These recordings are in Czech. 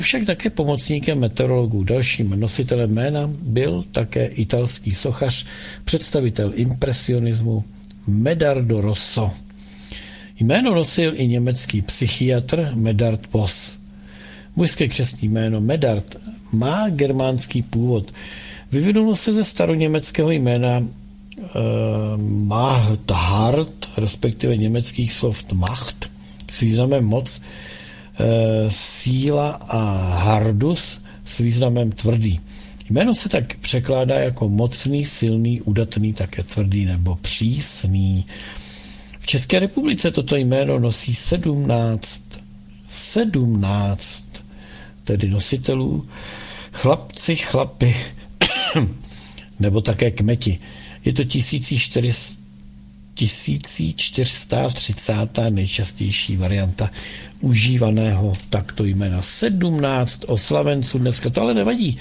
Však také pomocníkem meteorologů. Dalším nositelem jména byl také italský sochař, představitel impresionismu Medardo Rosso. Jméno nosil i německý psychiatr Medard Voss. Mužské křestní jméno Medard má germánský původ. Vyvinulo se ze staroněmeckého jména Mahthart, respektive německých slov Macht, s významem moc, síla a hardus s významem tvrdý. Jméno se tak překládá jako mocný, silný, udatný, také tvrdý nebo přísný. V České republice toto jméno nosí 17 tedy nositelů, chlapy, nebo také kmeti. Je to 1430. nejčastější varianta užívaného takto jména. 17 oslavenců dneska, to ale nevadí.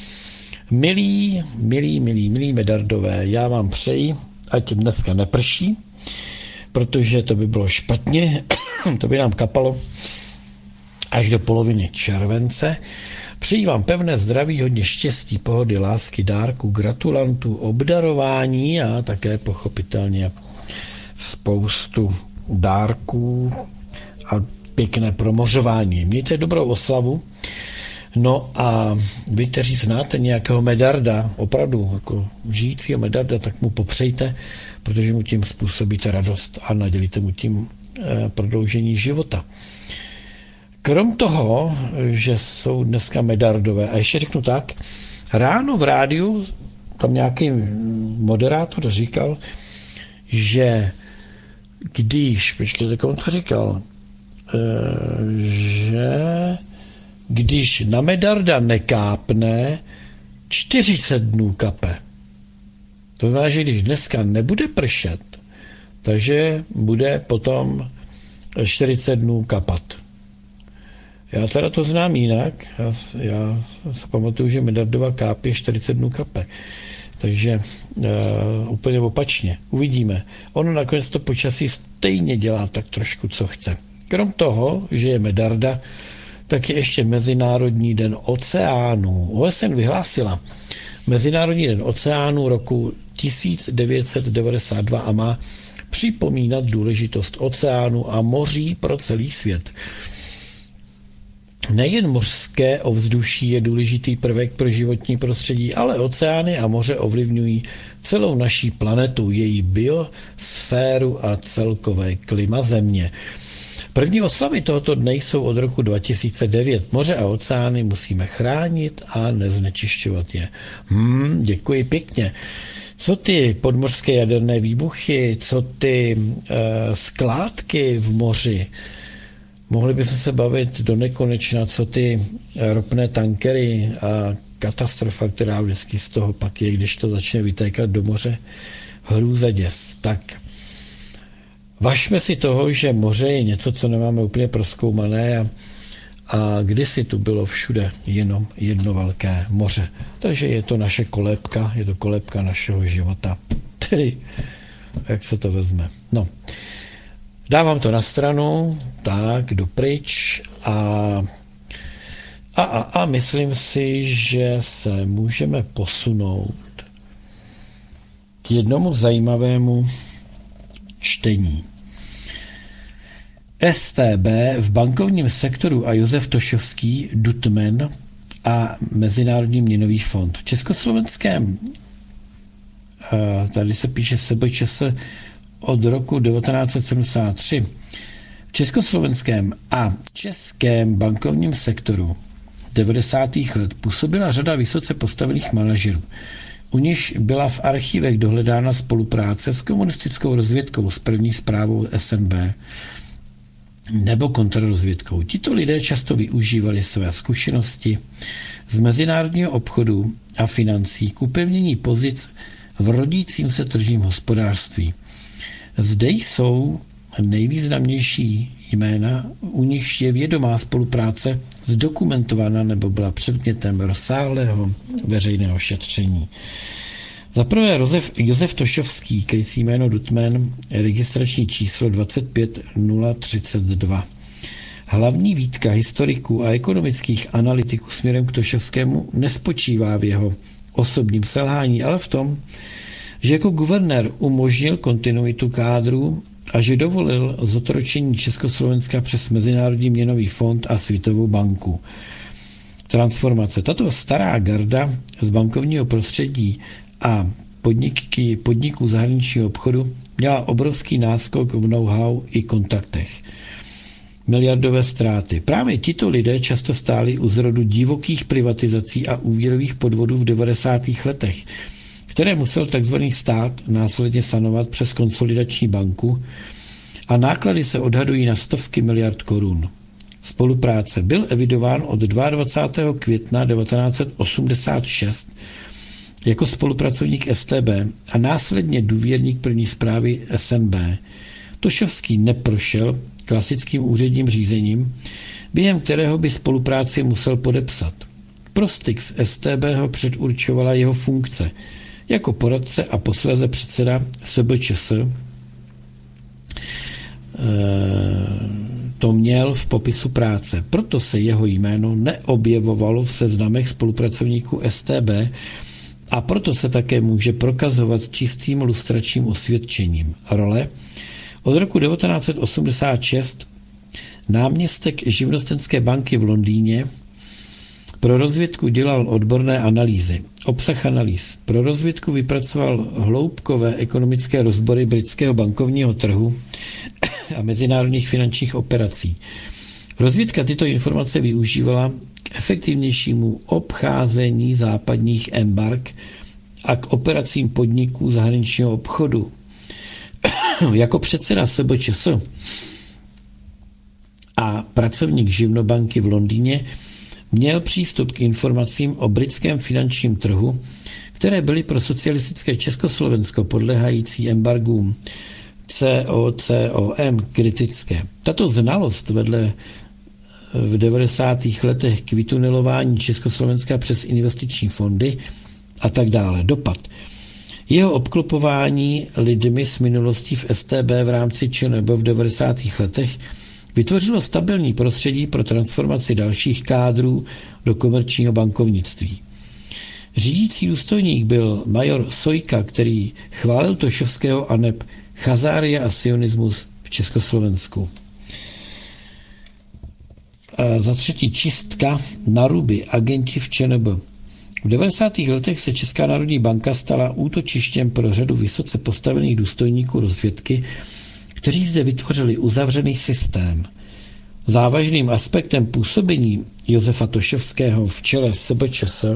Milí Medardové, já vám přeji, ať dneska neprší, protože to by bylo špatně, to by nám kapalo až do poloviny července. Přeji vám pevné zdraví, hodně štěstí, pohody, lásky, dárku, gratulantů, obdarování a také pochopitelně spoustu dárků a pěkné promořování. Mějte dobrou oslavu. No a vy, kteří znáte nějakého Medarda, opravdu jako žijícího Medarda, tak mu popřejte, protože mu tím způsobíte radost a nadělíte mu tím prodloužení života. Krom toho, že jsou dneska Medardové, a ještě řeknu tak, ráno v rádiu tam nějaký moderátor říkal, že počkejte, komu to říkal, že když na Medarda nekápne, 40 dnů kape. To znamená, že když dneska nebude pršet, takže bude potom 40 dnů kapat. Já teda to znám jinak. Já se pamatuju, že Medardova kápě 40 dnů kape. Takže úplně opačně. Uvidíme. Ono nakonec to počasí stejně dělá tak trošku, co chce. Krom toho, že je Medarda, tak je ještě Mezinárodní den oceánů. OSN vyhlásila Mezinárodní den oceánů roku 1992 a má připomínat důležitost oceánu a moří pro celý svět. Nejen mořské ovzduší je důležitý prvek pro životní prostředí, ale oceány a moře ovlivňují celou naší planetu, její biosféru a celkové klima Země. První oslavy tohoto dne jsou od roku 2009. Moře a oceány musíme chránit a neznečišťovat je. Děkuji pěkně. Co ty podmořské jaderné výbuchy, co ty skládky v moři, mohli bychom se bavit do nekonečna, co ty ropné tankery a katastrofa, která vždycky z toho pak je, když to začne vytékat do moře, hrůza děs. Tak važme si toho, že moře je něco, co nemáme úplně prozkoumané a kdysi tu bylo všude jenom jedno velké moře. Takže je to naše kolébka, je to kolébka našeho života. Tedy, jak se to vezme. No, dávám to na stranu, tak, dopryč a myslím si, že se můžeme posunout k jednomu zajímavému čtení. STB v bankovním sektoru a Josef Tošovský, Dutman a Mezinárodní měnový fond. V československém, tady se píše SBČS od roku 1973, v československém a českém bankovním sektoru 90. let působila řada vysoce postavených manažerů. U nichž byla v archivech dohledána spolupráce s komunistickou rozvědkou, s první správou SNB nebo kontrarozvědkou. Tito lidé často využívali své zkušenosti z mezinárodního obchodu a financí k upevnění pozic v rodícím se tržním hospodářství. Zde jsou nejvýznamnější jména, u nichž je vědomá spolupráce zdokumentovaná nebo byla předmětem rozsáhlého veřejného šetření. Za prvé Josef Tošovský, krycí jméno Dutman, registrační číslo 25032. Hlavní výtka historiků a ekonomických analytiků směrem k Tošovskému nespočívá v jeho osobním selhání, ale v tom, že jako guvernér umožnil kontinuitu kádrů a že dovolil zotročení Československa přes Mezinárodní měnový fond a Světovou banku. Transformace. Tato stará garda z bankovního prostředí a podniků zahraničního obchodu měla obrovský náskok v know-how i kontaktech. Miliardové ztráty. Právě tito lidé často stáli u zrodu divokých privatizací a úvěrových podvodů v 90. letech, které musel tzv. Stát následně sanovat přes konsolidační banku a náklady se odhadují na stovky miliard korun. Spolupráce. Byl evidován od 22. května 1986 jako spolupracovník StB a následně důvěrník první zprávy SNB. Tošovský neprošel klasickým úředním řízením, během kterého by spolupráci musel podepsat. Pro styk s StB ho předurčovala jeho funkce jako poradce a posléze předseda SBČS. To měl v popisu práce, proto se jeho jméno neobjevovalo v seznamech spolupracovníků StB a proto se také může prokazovat čistým lustračním osvědčením. Role od roku 1986 náměstek živnostenské banky v Londýně pro rozvědku dělal odborné analýzy, obsah analýz. Pro rozvědku vypracoval hloubkové ekonomické rozbory britského bankovního trhu a mezinárodních finančních operací. Rozvědka tyto informace využívala k efektivnějšímu obcházení západních embarg a k operacím podniků zahraničního obchodu. Jako předseda SBČS a pracovník živnobanky v Londýně měl přístup k informacím o britském finančním trhu, které byly pro socialistické Československo podléhající embargům COCOM kritické. Tato znalost vedle v 90. letech k vytunelování Československa přes investiční fondy a tak dále. Dopad. Jeho obklopování lidmi s minulostí v StB v rámci ČNB v 90. letech vytvořilo stabilní prostředí pro transformaci dalších kádrů do komerčního bankovnictví. Řídící důstojník byl major Sojka, který chválil Tošovského a neb chazária a sionismus v Československu. A za třetí čistka na ruby, agenti v ČNB. V 90. letech se Česká národní banka stala útočištěm pro řadu vysoce postavených důstojníků rozvědky, kteří zde vytvořili uzavřený systém. Závažným aspektem působení Josefa Tošovského v čele SBČS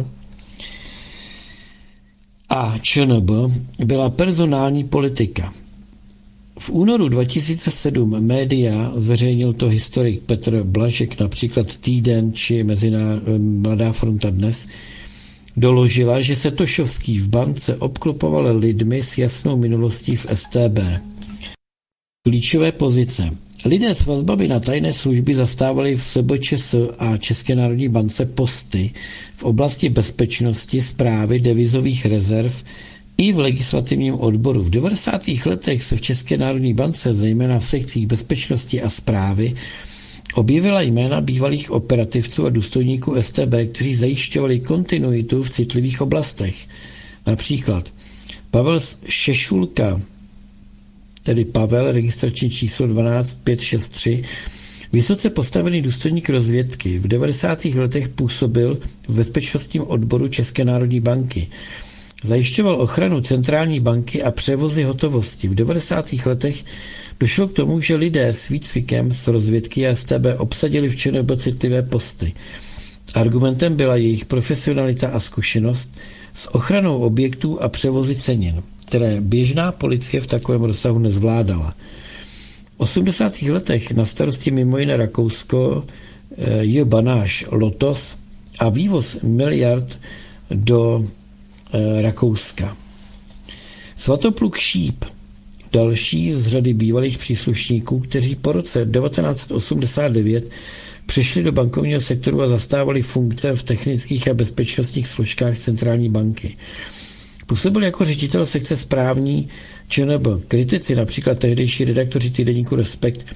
a ČNB byla personální politika. V únoru 2007 média, zveřejnil to historik Petr Blažek, například Týden či Mladá fronta Dnes, doložila, že se Tošovský v bance obklopoval lidmi s jasnou minulostí v StB. Klíčové pozice. Lidé s vazbami na tajné služby zastávali v SBČS a České národní bance posty v oblasti bezpečnosti, správy devizových rezerv i v legislativním odboru. V 90. letech se v České národní bance, zejména v sekcích bezpečnosti a správy, objevila jména bývalých operativců a důstojníků StB, kteří zajišťovali kontinuitu v citlivých oblastech. Například Pavel Šešulka, tedy Pavel, registrační číslo 12563, vysoce postavený důstojník rozvědky, v 90. letech působil v bezpečnostním odboru České národní banky. Zajišťoval ochranu centrální banky a převozy hotovosti. V 90. letech došlo k tomu, že lidé s výcvikem z rozvědky a StB obsadili v ČNB citlivé posty. Argumentem byla jejich profesionalita a zkušenost s ochranou objektů a převozy cenin, které běžná policie v takovém rozsahu nezvládala. V 80. letech na starosti mimo jiné Rakousko J. Banáš Lotos a vývoz miliard do Rakouska. Svatopluk Šíp, další z řady bývalých příslušníků, kteří po roce 1989 přešli do bankovního sektoru a zastávali funkce v technických a bezpečnostních složkách centrální banky. Působil jako ředitel sekce správní ČNB. Kritici, například tehdejší redaktoři týdeníku Respekt,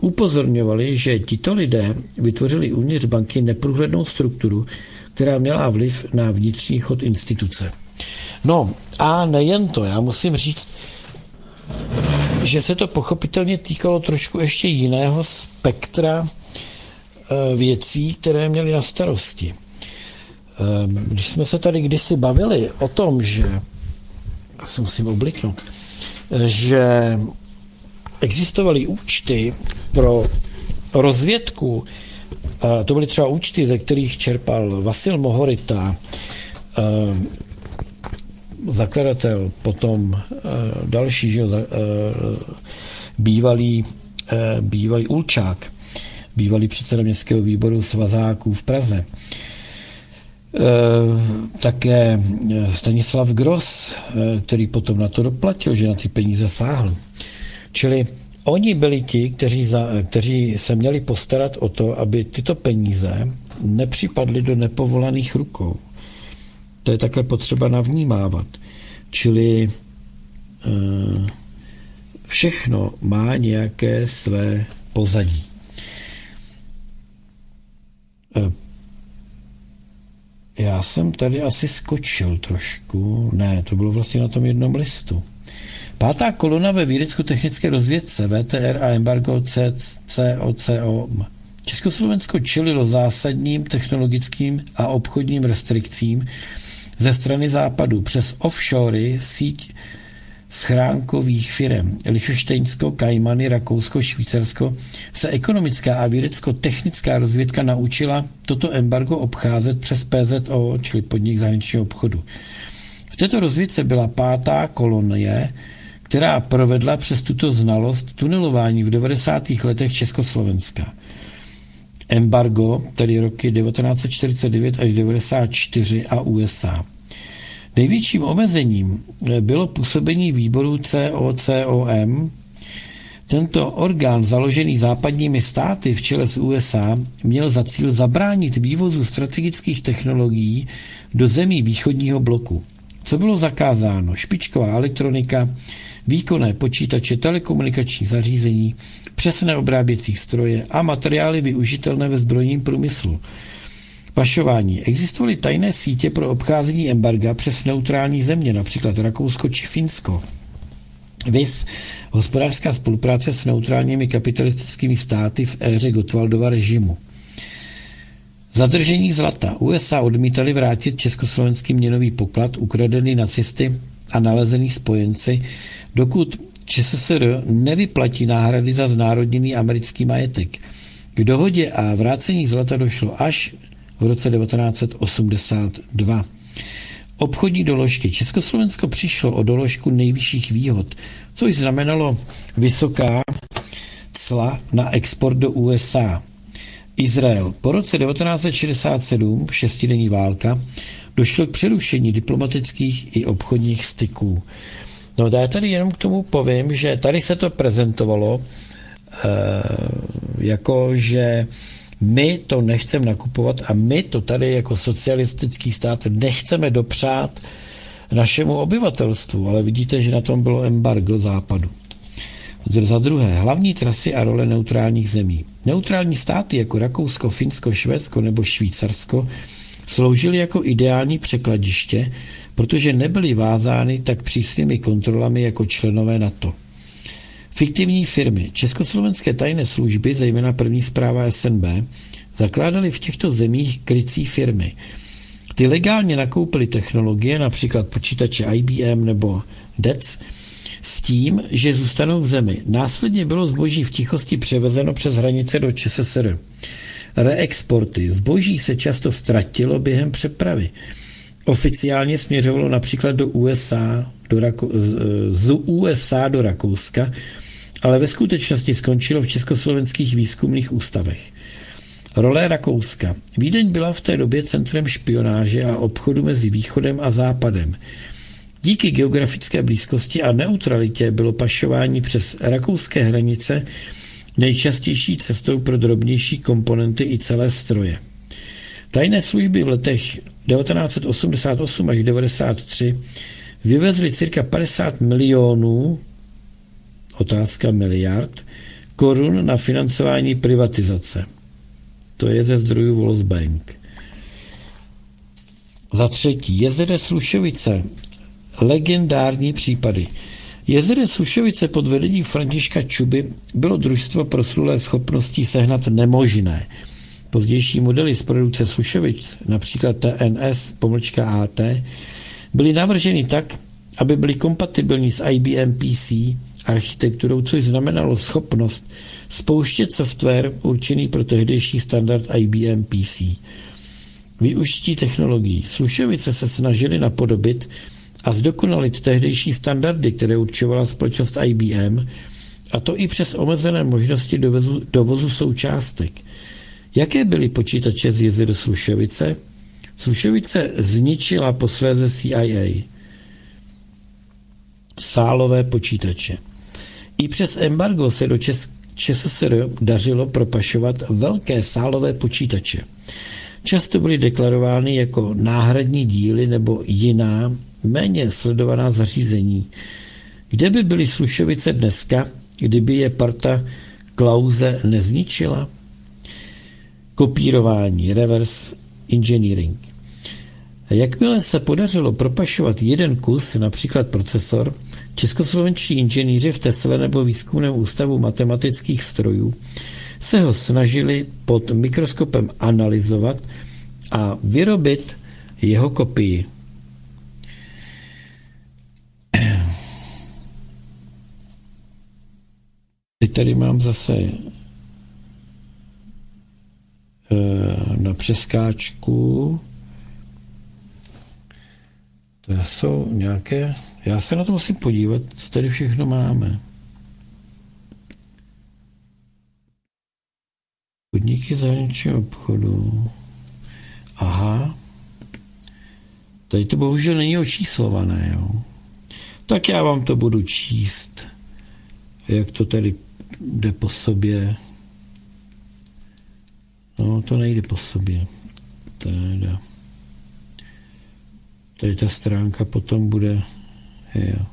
Upozorňovali, že tito lidé vytvořili uvnitř banky neprůhlednou strukturu, která měla vliv na vnitřní chod instituce. No a nejen to, já musím říct, že se to pochopitelně týkalo trošku ještě jiného spektra věcí, které měly na starosti. Když jsme se tady kdysi bavili o tom, že se musím obliknout, že existovaly účty pro rozvědku, to byly třeba účty, ze kterých čerpal Vasil Mohorita, zakladatel, potom další, že, bývalý Ulčák, bývalý předseda městského výboru svazáků v Praze. Také Stanislav Gross, který potom na to doplatil, že na ty peníze sáhl. Čili oni byli ti, kteří se měli postarat o to, aby tyto peníze nepřipadly do nepovolaných rukou. To je takhle potřeba navnímávat. Čili všechno má nějaké své pozadí. Já jsem tady asi skočil trošku. Ne, to bylo vlastně na tom jednom listu. 5. kolona ve vědecko-technické rozvědce VTR a embargo COCO. Československo čelilo zásadním technologickým a obchodním restrikcím ze strany západu přes offshory, síť schránkových firem. Lichtenštejnsko, Kajmany, Rakousko, Švýcarsko se ekonomická a vědecko-technická rozvědka naučila toto embargo obcházet přes PZO, čili podnik zahraničního obchodu. V této rozvědce byla 5. kolonie, která provedla přes tuto znalost tunelování v 90. letech Československa. Embargo, tedy roky 1949 až 1994 a USA. Největším omezením bylo působení výboru COCOM. Tento orgán, založený západními státy v čele s USA, měl za cíl zabránit vývozu strategických technologií do zemí východního bloku. Co bylo zakázáno? Špičková elektronika, výkonné počítače, telekomunikační zařízení, přesné obráběcí stroje a materiály využitelné ve zbrojním průmyslu. Pašování. Existovaly tajné sítě pro obcházení embarga přes neutrální země, například Rakousko či Finsko. Viz hospodářská spolupráce s neutrálními kapitalistickými státy v éře Gottwaldova režimu. Zadržení zlata. USA odmítali vrátit československý měnový poklad ukradený nacisty a nalezený spojenci, dokud ČSSR nevyplatí náhrady za znárodněný americký majetek. K dohodě a vrácení zlata došlo až v roce 1982. Obchodní doložky. Československo přišlo o doložku nejvyšších výhod, což znamenalo vysoká cla na export do USA. Izrael. Po roce 1967, šestidenní válka, došlo k přerušení diplomatických i obchodních styků. No já tady jenom k tomu povím, že tady se to prezentovalo jako, že my to nechceme nakupovat a my to tady jako socialistický stát nechceme dopřát našemu obyvatelstvu, ale vidíte, že na tom bylo embargo západu. Za druhé, hlavní trasy a role neutrálních zemí. Neutrální státy jako Rakousko, Finsko, Švédsko nebo Švýcarsko sloužily jako ideální překladiště, protože nebyly vázány tak přísnými kontrolami jako členové NATO. Fiktivní firmy. Československé tajné služby, zejména první správa SNB, zakládaly v těchto zemích krycí firmy. Ty legálně nakoupily technologie, například počítače IBM nebo DEC, s tím, že zůstanou v zemi. Následně bylo zboží v tichosti převezeno přes hranice do ČSSR. Reexporty. Zboží se často ztratilo během přepravy. Oficiálně směřovalo například do USA, z USA do Rakouska, ale ve skutečnosti skončilo v československých výzkumných ústavech. Role Rakouska. Vídeň byla v té době centrem špionáže a obchodu mezi východem a západem. Díky geografické blízkosti a neutralitě bylo pašování přes rakouské hranice nejčastější cestou pro drobnější komponenty i celé stroje. Tajné služby v letech 1988 až 1993 vyvezly cirka 50 milionů, otázka miliard, korun na financování privatizace. To je ze zdrojů World Bank. Za třetí, Jezere Slušovice. Legendární případy. Jezere Slušovice pod vedením Františka Čuby bylo družstvo proslulé schopností sehnat nemožné. Pozdější modely z produkce Slušovic, například TNS-AT, byly navrženy tak, aby byly kompatibilní s IBM PC architekturou, což znamenalo schopnost spouštět software určený pro tehdejší standard IBM PC. Využití technologií. Slušovice se snažili napodobit a zdokonalit tehdejší standardy, které určovala společnost IBM, a to i přes omezené možnosti dovozu součástek. Jaké byly počítače z Jezer Slušovice? Slušovice zničila posléze CIA. Sálové počítače. I přes embargo se do ČSSR dařilo propašovat velké sálové počítače. Často byly deklarovány jako náhradní díly nebo jiná, méně sledovaná zařízení. Kde by byly Slušovice dneska, kdyby je parta Klause nezničila? Kopírování, reverse engineering. Jakmile se podařilo propašovat jeden kus, například procesor, českoslovenští inženýři v Tesle nebo Výzkumném ústavu matematických strojů se ho snažili pod mikroskopem analyzovat a vyrobit jeho kopii. Teď tady mám zase na přeskáčku. To jsou nějaké... Já se na to musím podívat, co tady všechno máme. Podniky zahraničního obchodu. Aha. Tady to bohužel není očíslované, jo. Tak já vám to budu číst, jak to tady jde po sobě. No, to nejde po sobě. Tady ta stránka potom bude... Jo.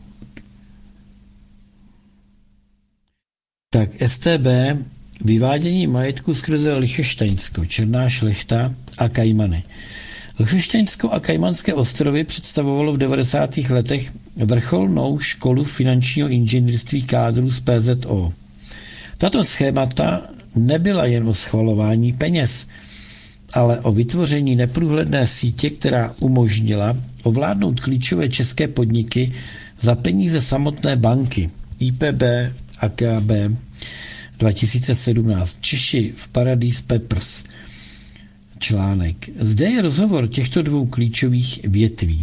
Tak, STB, vyvádění majetku skrze Lichtenštejnsko, Černá šlechta a Kajmany. Lichtenštejnsko a Kajmanské ostrovy představovalo v 90. letech vrcholnou školu finančního inženýrství kádrů z PZO. Tato schémata nebyla jen o schvalování peněz, ale o vytvoření neprůhledné sítě, která umožnila ovládnout klíčové české podniky za peníze samotné banky IPB a KB 2017. Češi v Paradise Papers. Článek. Zde je rozhovor těchto dvou klíčových větví.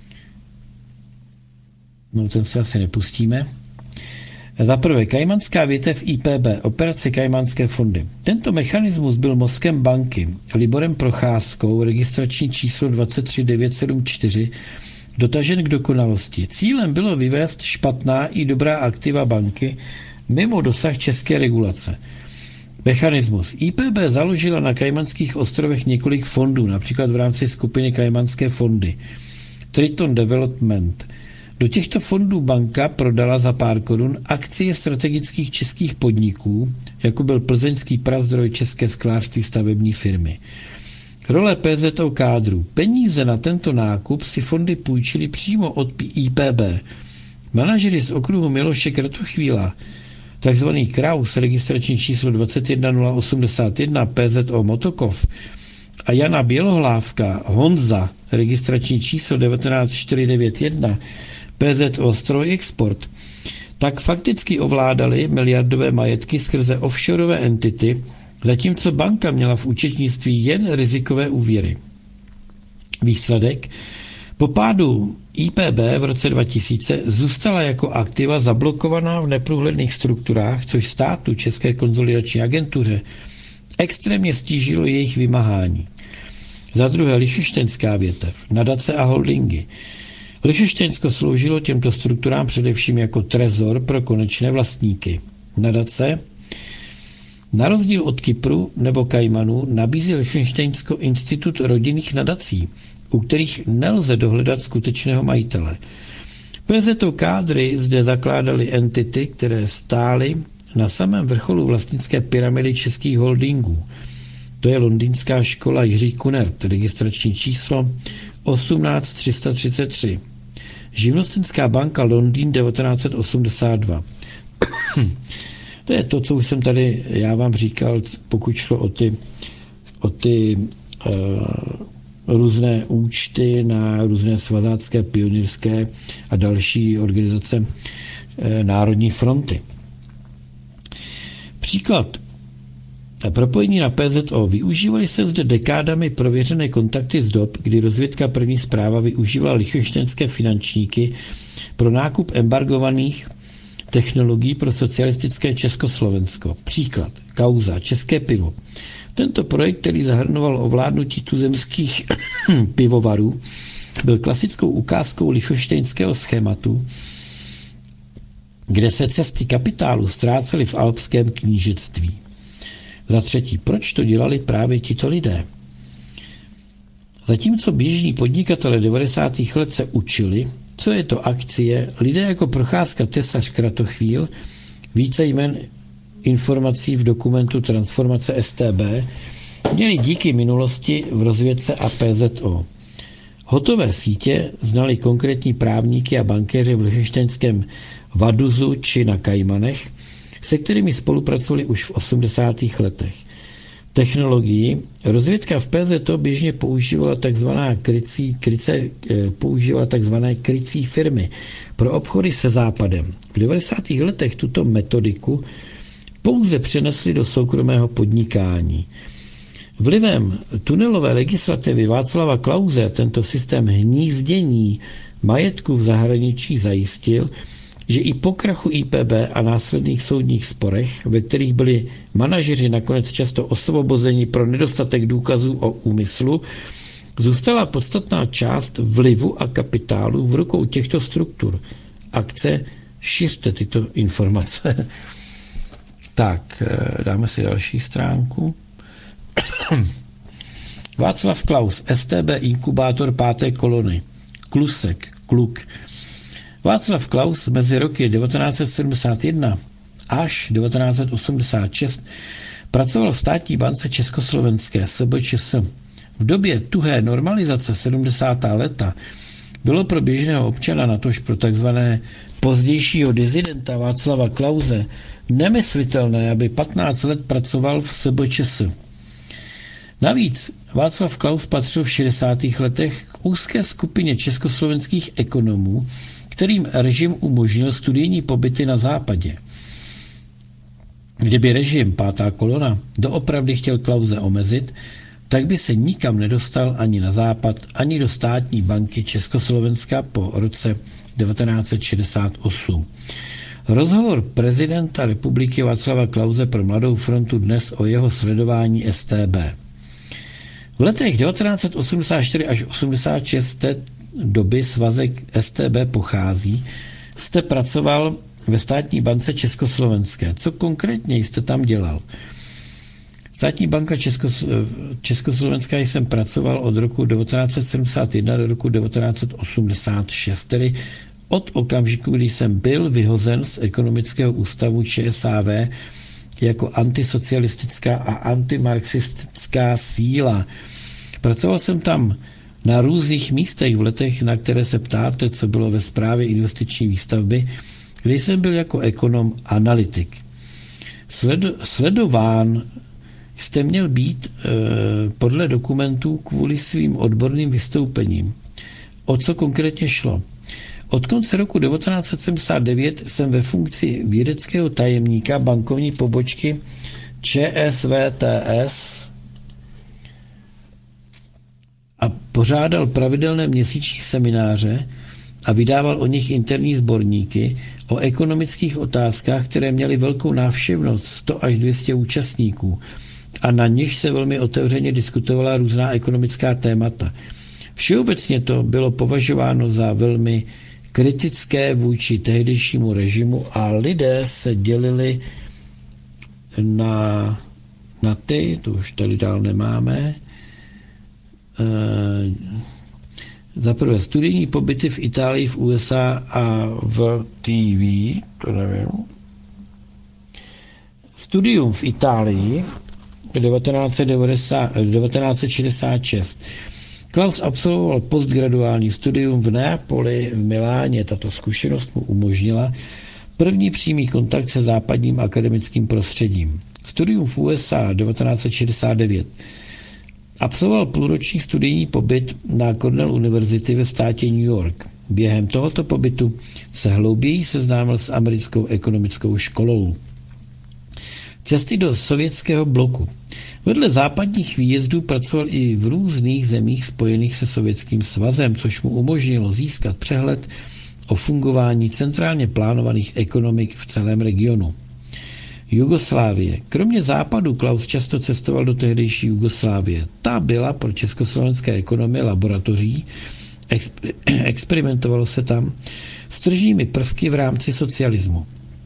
No, ten se asi nepustíme. Za prvé, kajmanská větev IPB, operace Kajmanské fondy. Tento mechanismus byl mozkem banky Liborem Procházkou, registrační číslo 23974, dotažen k dokonalosti. Cílem bylo vyvést špatná i dobrá aktiva banky mimo dosah české regulace. Mechanismus. IPB založila na Kajmanských ostrovech několik fondů, například v rámci skupiny Kajmanské fondy. Triton Development. Do těchto fondů banka prodala za pár korun akcie strategických českých podniků, jako byl plzeňský Prazdroj, České sklářství, stavební firmy. Role PZO kádru. Peníze na tento nákup si fondy půjčili přímo od IPB. Manažeři z okruhu Miloše Kratochvíla, takzvaný Kraus, registrační číslo 21081 PZO Motokov, a Jana Bělohlávka Honza, registrační číslo 19491 PZO Stroj Export, tak fakticky ovládali miliardové majetky skrze offshoreové entity, zatímco banka měla v účetnictví jen rizikové úvěry. Výsledek? Po pádu IPB v roce 2000 zůstala jako aktiva zablokovaná v neprůhledných strukturách, což státu České konsolidační agentuře extrémně stížilo jejich vymáhání. Za druhé, lichtenštejnská větev, nadace a holdingy. Lichtenštejnsko sloužilo těmto strukturám především jako trezor pro konečné vlastníky. Nadace, na rozdíl od Kypru nebo Kajmanů, nabízí Lichtenštejnsko institut rodinných nadací, u kterých nelze dohledat skutečného majitele. PZO kádry zde zakládaly entity, které stály na samém vrcholu vlastnické pyramidy českých holdingů. To je londýnská škola Jiří Kunert, registrační číslo 18333. Živnostenská banka Londýn 1982. To je to, co už jsem tady já vám říkal, pokud šlo o ty různé účty na různé svazácké, pionýrské a další organizace Národní fronty. Příklad. Propojení na PZO. Využívaly se zde dekádami prověřené kontakty z dob, kdy rozvědka první zpráva využívala lichtenštejnské finančníky pro nákup embargovaných technologií pro socialistické Československo. Příklad. Kauza. České pivo. Tento projekt, který zahrnoval ovládnutí tuzemských pivovarů, byl klasickou ukázkou lichtenštejnského schématu, kde se cesty kapitálu ztrácely v alpském knížectví. Za třetí, proč to dělali právě tito lidé? Zatímco běžní podnikatelé 90. let se učili, co je to akcie, lidé jako Procházka, Tesař, Kratochvíl, více jmen informací v dokumentu Transformace STB, měli díky minulosti v rozvědce a PZO. Hotové sítě znali konkrétní právníky a bankéři v lichtenštejnském Vaduzu či na Kajmanech, se kterými spolupracovali už v 80. letech. Technologii rozvědka v PZO běžně používala takzvané krycí firmy pro obchody se Západem. V 90. letech tuto metodiku pouze přenesli do soukromého podnikání. Vlivem tunelové legislativy Václava Klause tento systém hnízdění majetku v zahraničí zajistil, že i po krachu IPB a následných soudních sporech, ve kterých byli manažeři nakonec často osvobozeni pro nedostatek důkazů o úmyslu, zůstala podstatná část vlivu a kapitálu v rukou těchto struktur. Akce, šiřte tyto informace. Tak, dáme si další stránku. Václav Klaus, STB inkubátor 5. kolony. Klusek, Kluk. Václav Klaus mezi roky 1971 až 1986 pracoval v státní bance Československé SBČS. V době tuhé normalizace 70. léta bylo pro běžného občana, natož pro takzvané pozdějšího dizidenta Václava Klause, nemyslitelné, aby 15 let pracoval v SBČS. Navíc Václav Klaus patřil v 60. letech k úzké skupině československých ekonomů, kterým režim umožnil studijní pobyty na západě. Kdyby režim 5. kolona doopravdy chtěl Klause omezit, tak by se nikam nedostal ani na západ, ani do státní banky Československa po roce 1968. Rozhovor prezidenta republiky Václava Klause pro Mladou frontu dnes o jeho sledování STB. V letech 1984 až 86 té doby svazek STB pochází, jste pracoval ve státní bance Československé. Co konkrétně jste tam dělal? Státní banka Československá jsem pracoval od roku 1971 do roku 1986, tedy od okamžiku, kdy jsem byl vyhozen z ekonomického ústavu ČSAV jako antisocialistická a antimarxistická síla. Pracoval jsem tam na různých místech v letech, na které se ptáte, co bylo ve správě investiční výstavby, kde jsem byl jako ekonom analytik. Sledován jste měl být podle dokumentů kvůli svým odborným vystoupením. O co konkrétně šlo? Od konce roku 1979 jsem ve funkci vědeckého tajemníka bankovní pobočky ČSVTS a pořádal pravidelné měsíční semináře a vydával o nich interní sborníky o ekonomických otázkách, které měly velkou návštěvnost 100 až 200 účastníků a na nich se velmi otevřeně diskutovala různá ekonomická témata. Všeobecně to bylo považováno za velmi kritické vůči tehdejšímu režimu a lidé se dělili na ty, to už tady dál nemáme, za prvé studijní pobyty v Itálii, v USA a v TV, to nevím. Studium v Itálii 1966. Klaus absolvoval postgraduální studium v Neapoli, v Miláně. Tato zkušenost mu umožnila první přímý kontakt se západním akademickým prostředím. Studium v USA 1969. Absolvoval půlroční studijní pobyt na Cornell University ve státě New York. Během tohoto pobytu se hlouběji seznámil s americkou ekonomickou školou. Cesty do sovětského bloku. Vedle západních výjezdů pracoval i v různých zemích spojených se Sovětským svazem, což mu umožnilo získat přehled o fungování centrálně plánovaných ekonomik v celém regionu. Jugoslávie. Kromě západu Klaus často cestoval do tehdejší Jugoslávie. Ta byla pro československé ekonomie laboratoří, experimentovalo se tam s tržními prvky v rámci socialismu.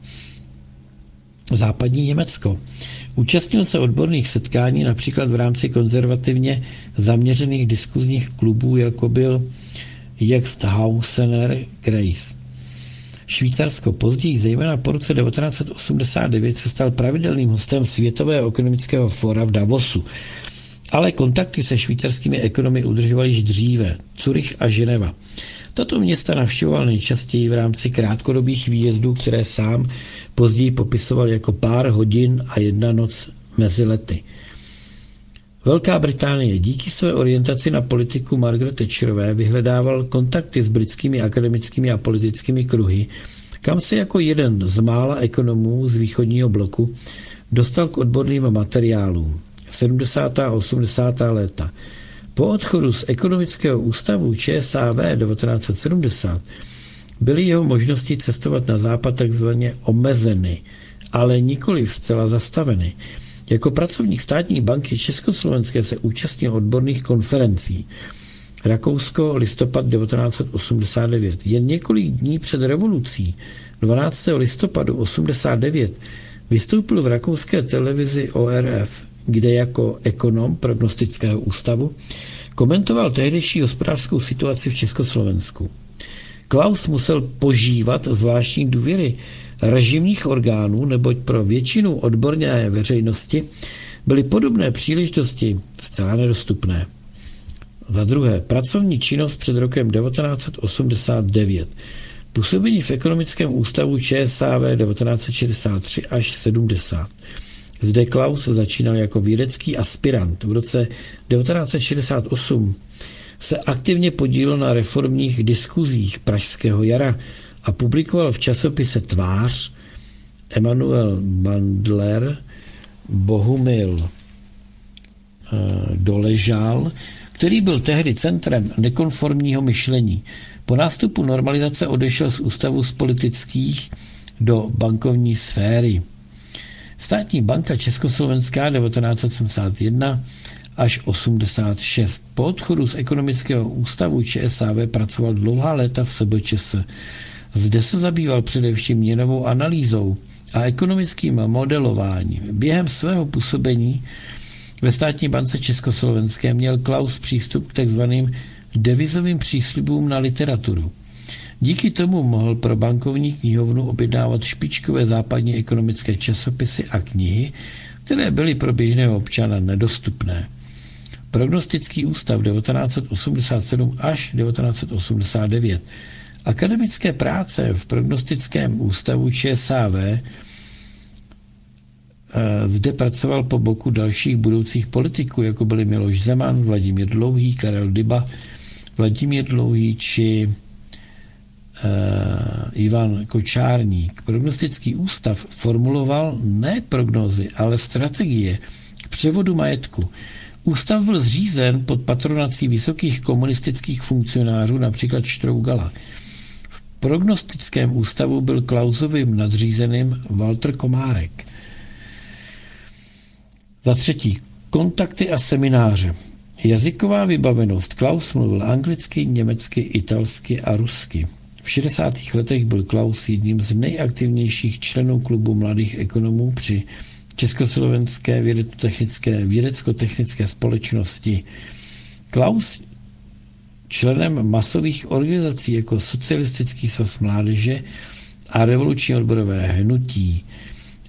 Západní Německo. Účastnil se odborných setkání například v rámci konzervativně zaměřených diskuzních klubů, jako byl Jagsthausener Kreis. Švýcarsko. Později, zejména po roce 1989, se stal pravidelným hostem Světového ekonomického fóra v Davosu. Ale kontakty se švýcarskými ekonomy udržovaly již dříve. Curych a Ženeva. Tato města navštěvoval nejčastěji v rámci krátkodobých výjezdů, které sám později popisoval jako pár hodin a jedna noc mezi lety. Velká Británie. Díky své orientaci na politiku Margaret Thatcherové vyhledával kontakty s britskými akademickými a politickými kruhy, kam se jako jeden z mála ekonomů z východního bloku dostal k odborným materiálům. 70. a 80. léta. Po odchodu z ekonomického ústavu ČSAV 1970 byly jeho možnosti cestovat na západ takzvaně omezeny, ale nikoli zcela zastaveny. Jako pracovník státní banky Československé se účastnil odborných konferencí. Rakousko, listopad 1989. Jen několik dní před revolucí, 12. listopadu 1989, vystoupil v rakouské televizi ORF, kde jako ekonom prognostického ústavu komentoval tehdejší hospodářskou situaci v Československu. Klaus musel požívat zvláštní důvěry režimních orgánů, neboť pro většinu odborné veřejnosti byly podobné příležitosti zcela nedostupné. Za druhé, pracovní činnost před rokem 1989. Působení v ekonomickém ústavu ČSAV 1963 až 70. Zde Klaus začínal jako vědecký aspirant. V roce 1968 se aktivně podílel na reformních diskuzích Pražského jara a publikoval v časopise Tvář Emanuel Bandler, Bohumil Doležal, který byl tehdy centrem nekonformního myšlení. Po nástupu normalizace odešel z ústavu z politických do bankovní sféry. Státní banka Československá 1971 až 86. Po odchodu z ekonomického ústavu ČSAV pracoval dlouhá léta v SBČS. Zde se zabýval především měnovou analýzou a ekonomickým modelováním. Během svého působení ve státní bance Československé měl Klaus přístup k takzvaným devizovým příslibům na literaturu. Díky tomu mohl pro bankovní knihovnu objednávat špičkové západní ekonomické časopisy a knihy, které byly pro běžného občana nedostupné. Prognostický ústav 1987 až 1989. Akademické práce v prognostickém ústavu ČSAV zde pracoval po boku dalších budoucích politiků, jako byli Miloš Zeman, Vladimír Dlouhý, Karel Dyba, Vladimír Dlouhý či Ivan Kočárník. Prognostický ústav formuloval ne prognózy, ale strategie k převodu majetku. Ústav byl zřízen pod patronací vysokých komunistických funkcionářů, například Štrougala. V prognostickém ústavu byl Klausovým nadřízeným Walter Komárek. Za třetí, kontakty a semináře. Jazyková vybavenost. Klaus mluvil anglicky, německy, italsky a rusky. V 60. letech byl Klaus jedním z nejaktivnějších členů klubu mladých ekonomů při Československé vědecko-technické společnosti. Klaus členem masových organizací jako Socialistický svaz mládeže a Revoluční odborové hnutí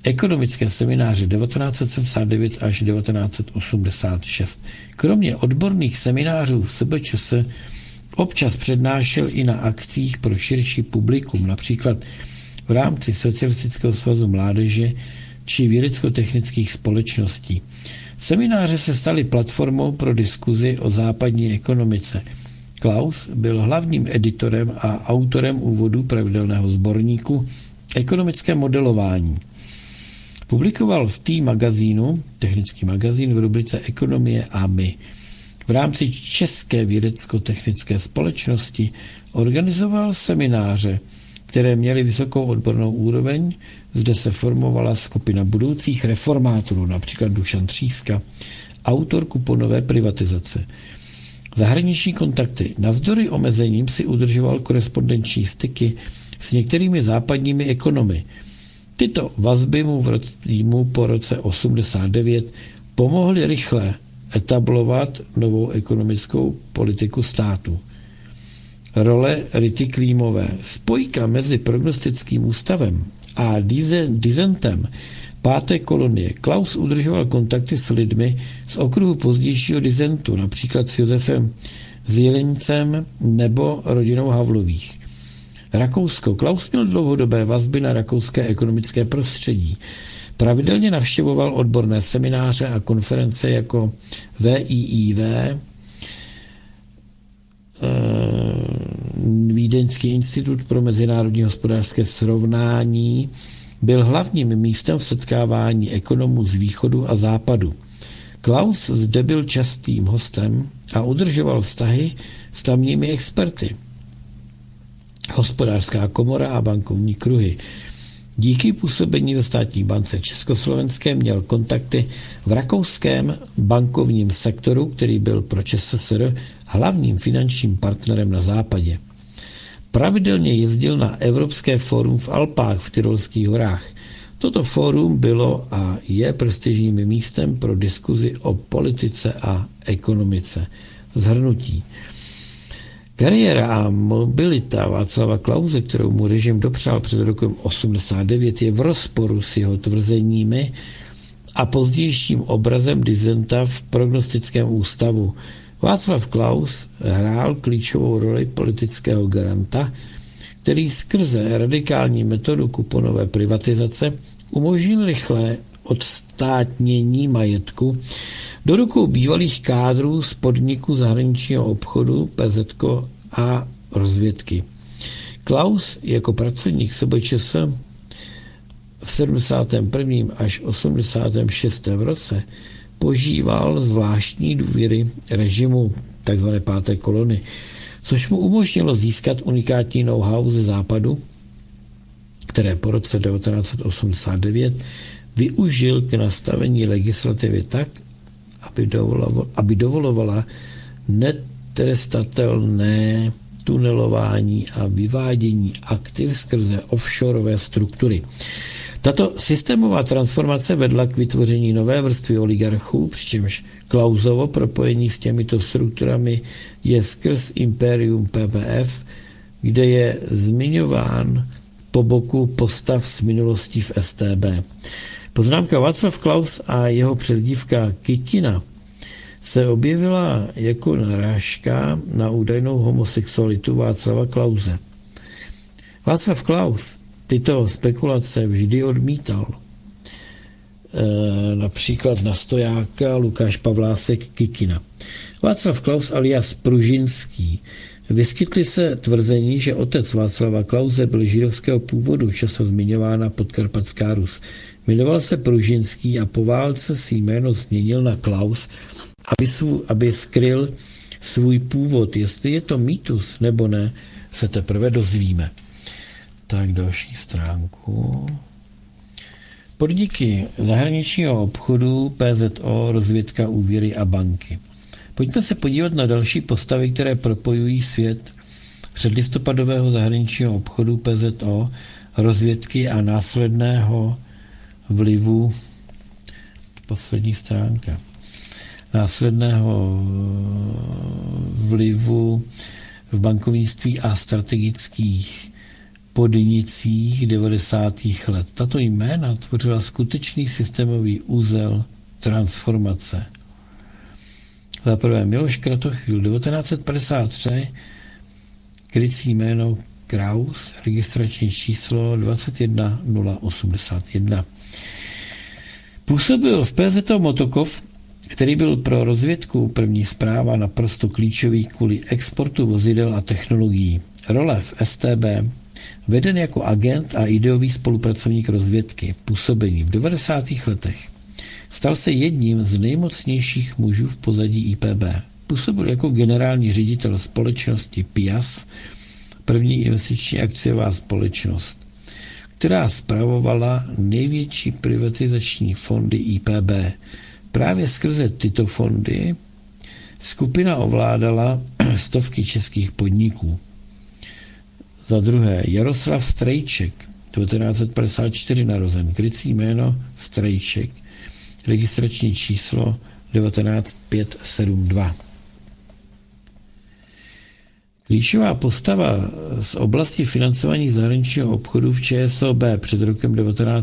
ekonomické semináře 1979 až 1986. Kromě odborných seminářů v SBČS občas přednášel i na akcích pro širší publikum, například v rámci Socialistického svazu mládeže či vědecko-technických společností. Semináře se staly platformou pro diskuzi o západní ekonomice. Klaus byl hlavním editorem a autorem úvodu pravidelného sborníku Ekonomické modelování. Publikoval v magazínu, technický magazín v rubrice Ekonomie a my. V rámci České vědecko-technické společnosti organizoval semináře, které měly vysokou odbornou úroveň. Zde se formovala skupina budoucích reformátorů, například Dušan Tříska, autor kuponové privatizace. Zahraniční kontakty. Navzdory omezením si udržoval korespondenční styky s některými západními ekonomy. Tyto vazby mu po roce 89 pomohly rychle etablovat novou ekonomickou politiku státu. Role Rity Klímové. Spojka mezi prognostickým ústavem a dizentem páté kolonie. Klaus udržoval kontakty s lidmi z okruhu pozdějšího dizentu, například s Josefem Zielincem nebo rodinou Havlových. Rakousko. Klaus měl dlouhodobé vazby na rakouské ekonomické prostředí. Pravidelně navštěvoval odborné semináře a konference jako VIIV, Vídeňský institut pro mezinárodní hospodářské srovnání, byl hlavním místem v setkávání ekonomů z východu a západu. Klaus zde byl častým hostem a udržoval vztahy s tamními experty. Hospodářská komora a bankovní kruhy. Díky působení ve státní bance Československé měl kontakty v rakouském bankovním sektoru, který byl pro ČSSR hlavním finančním partnerem na západě. Pravidelně jezdil na Evropské fórum v Alpách v Tyrolských horách. Toto fórum bylo a je prestižním místem pro diskuzi o politice a ekonomice. Shrnutí. Kariéra a mobilita Václava Klause, kterou mu režim dopřál před rokem 89, je v rozporu s jeho tvrzeními a pozdějším obrazem dizenta v prognostickém ústavu. Václav Klaus hrál klíčovou roli politického garanta, který skrze radikální metodu kuponové privatizace umožnil rychlé odstátnění majetku do rukou bývalých kádrů z podniku zahraničního obchodu PZK a rozvědky. Klaus jako pracovník SBČS v 71. až 86. roce požíval zvláštní důvěry režimu tzv. Páté kolony, což mu umožnilo získat unikátní know-how ze západu, které po roce 1989 využil k nastavení legislativy tak, aby dovolovala netrestatelné tunelování a vyvádění aktiv skrze offshoreové struktury. Tato systémová transformace vedla k vytvoření nové vrstvy oligarchů, přičemž Klausovo propojení s těmito strukturami je skrz impérium PPF, kde je zmiňován po boku postav z minulostí v STB. Poznámka Václav Klaus a jeho přezdívka Kikina se objevila jako narážka na údajnou homosexualitu Václava Klause. Václav Klaus tyto spekulace vždy odmítal. Například na stojáka Lukáš Pavlásek Kikina. Václav Klaus alias Pružinský. Vyskytly se tvrzení, že otec Václava Klause byl židovského původu, často zmiňována Podkarpatská Rus. Jmenoval se Pružinský a po válce si jméno změnil na Klaus, aby skryl svůj původ. Jestli je to mýtus nebo ne, se teprve dozvíme. Tak další stránku. Podniky zahraničního obchodu, PZO, rozvědka, úvěry a banky. Pojďme se podívat na další postavy, které propojují svět předlistopadového zahraničního obchodu, PZO, rozvědky a následného vlivu, poslední stránka, následného vlivu v bankovnictví a strategických podnicích 90. let. Tato jména tvořila skutečný systémový úzel transformace. Za prvé Miloš Kratochvíl 1953, krycí jméno Kraus, registrační číslo 21081. Působil v PZO Motokov, který byl pro rozvědku první zpráva naprosto klíčový kvůli exportu vozidel a technologií. Role v StB, veden jako agent a ideový spolupracovník rozvědky, působení v 90. letech. Stal se jedním z nejmocnějších mužů v pozadí IPB. Působil jako generální ředitel společnosti PIAS, první investiční akciová společnost, která spravovala největší privatizační fondy IPB. Právě skrze tyto fondy skupina ovládala stovky českých podniků. Za druhé Jaroslav Strejček, 1954 narozen, krycí jméno Strejček, registrační číslo 19572. Klíčová postava z oblasti financování zahraničního obchodu v ČSOB před rokem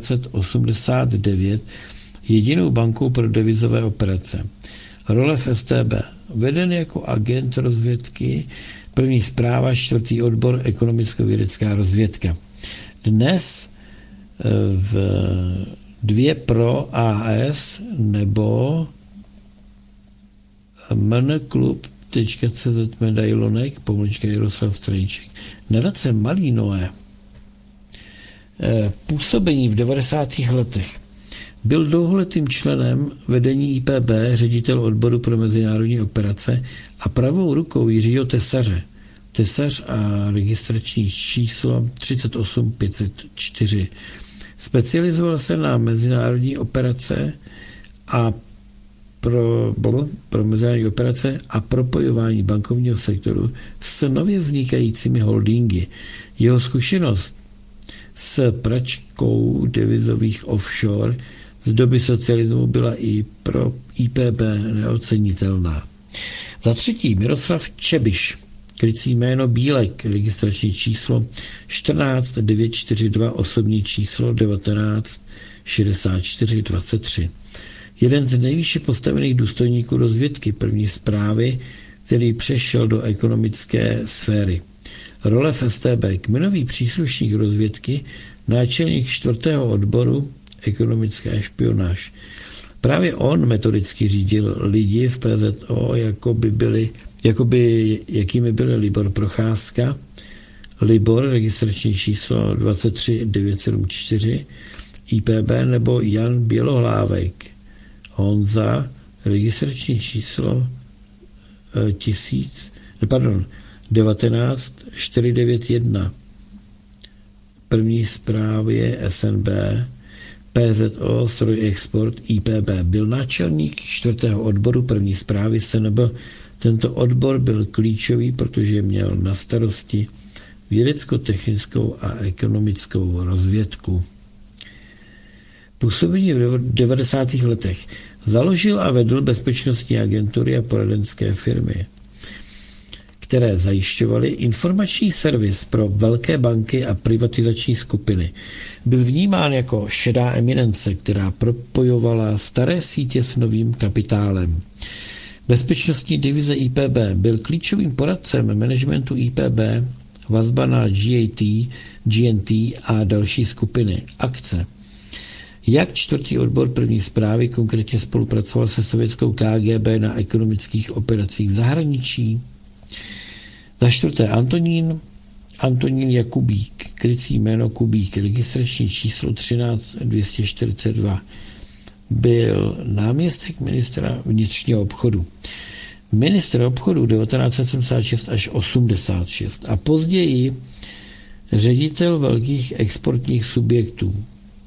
1989 jedinou bankou pro devizové operace. Role v StB. Veden jako agent rozvědky, první zpráva, 4. odbor, ekonomicko-vědecká rozvědka. Dnes v 2 pro AS nebo mnklub.cz medailonek, pomlčka Jaroslav Strejček. Nadace Malý Noé. Působení v 90. letech. Byl dlouholetým členem vedení IPB, ředitel odboru pro mezinárodní operace a pravou rukou Jiřího Tesaře. Tesař a registrační číslo 38504. Specializoval se na mezinárodní operace a pro mezinárodní operace a propojování bankovního sektoru s nově vznikajícími holdingy. Jeho zkušenost s pračkou devizových offshore z doby socialismu byla i pro IPB neocenitelná. Za třetí Miroslav Čebiš, krycí jméno Bílek, registrační číslo 14942, osobní číslo 196423. Jeden z nejvýše postavených důstojníků rozvědky první zprávy, který přešel do ekonomické sféry. Role v StB, kmenový příslušník rozvědky, náčelník 4. odboru, ekonomická špionáž. Právě on metodicky řídil lidi v PZO, jakými byly Libor Procházka, Libor, registrační číslo 23974, IPB, nebo Jan Bělohlávek, Honza, registrační číslo 19491, první zprávě SNB, PZO, Stroj Export, IPB. Byl náčelník 4. odboru první zprávy SNB. Tento odbor byl klíčový, protože měl na starosti vědecko-technickou a ekonomickou rozvědku. Působení v 90. letech. Založil a vedl bezpečnostní agentury a poradenské firmy, které zajišťovaly informační servis pro velké banky a privatizační skupiny. Byl vnímán jako šedá eminence, která propojovala staré sítě s novým kapitálem. Bezpečnostní divize IPB byl klíčovým poradcem managementu IPB, vazba na GNT a další skupiny, akce. Jak 4. odbor první zprávy konkrétně spolupracoval se sovětskou KGB na ekonomických operacích v zahraničí? Za 4. Antonín Jakubík, krycí jméno Kubík, registrační číslo 13242. Byl náměstek ministra vnitřního obchodu. Ministr obchodu 1976 až 86 a později ředitel velkých exportních subjektů.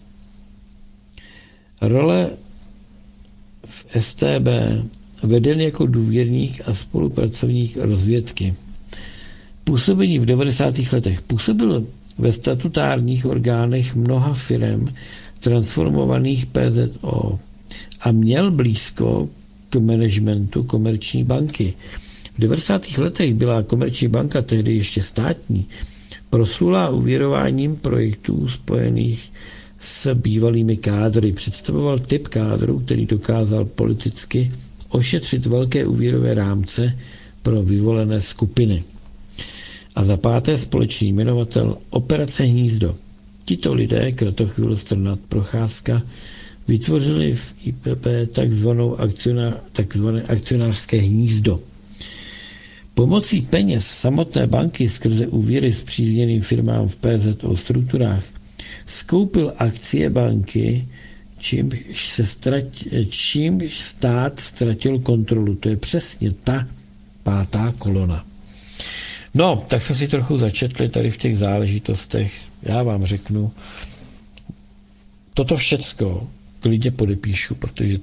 Role v StB, veden jako důvěrník a spolupracovník rozvědky. Působení v 90. letech. Působil ve statutárních orgánech mnoha firem transformovaných PZO a měl blízko k managementu Komerční banky. V 90. letech byla Komerční banka, tehdy ještě státní, Proslulá uvěrováním projektů spojených s bývalými kádry. Představoval typ kádru, který dokázal politicky ošetřit velké úvěrové rámce pro vyvolené skupiny. A za páté společný jmenovatel Operace Hnízdo. Tito lidé, Kratochvil, Strnad, Procházka, vytvořili v IPP takzvané akcionářské hnízdo. Pomocí peněz samotné banky skrze úvěry spřízněným firmám v PZO strukturách skoupil akcie banky, čímž stát ztratil kontrolu. To je přesně ta pátá kolona. No, tak jsme si trochu začetli tady v těch záležitostech. Já vám řeknu, toto všecko klidně podepíšu, protože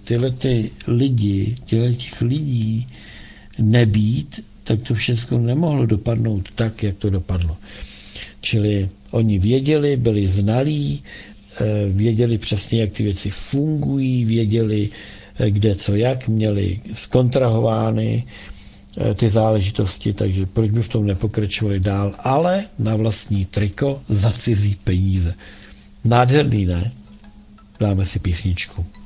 těch lidí nebýt, tak to všechno nemohlo dopadnout tak, jak to dopadlo. Čili oni věděli, byli znalí, věděli přesně, jak ty věci fungují, věděli, kde co jak, měli zkontrahovány ty záležitosti, takže proč by v tom nepokračovali dál, ale na vlastní triko za cizí peníze. Nádherný, ne? Dáme si písničku.